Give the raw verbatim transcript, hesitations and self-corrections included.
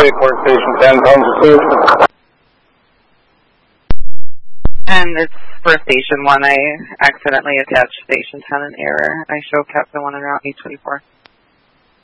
eight four, Station ten, phones assist. And it's for Station one. I accidentally attached Station ten in error. I show Captain one on Route eight twenty-four.